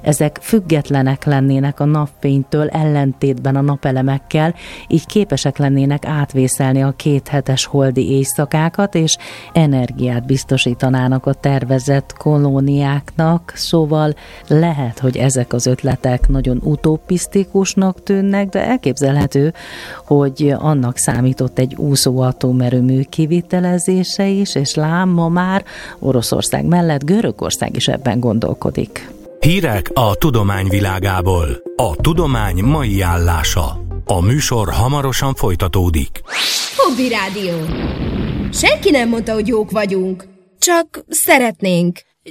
ezek függetlenek lennének a napfénytől, ellentétben a napelemekkel, így képesek lennének átvészelni a 2 hetes holdi éjszakákat, és energiát biztosítanának a tervezett kolóniáknak, szóval lehet, hogy ezek az ötletek nagyon utopisztikusnak tűnnek, de elképzelhető, hogy annak számított egy úszó atomerőmű kivitelezése is, és lám ma már Oroszország mellett Görögország is ebben gondolkodik. Hírek a tudomány világából. A tudomány mai állása. A műsor hamarosan folytatódik. Hobby Rádió. Senki nem mondta, hogy jók vagyunk. Csak szeretnénk.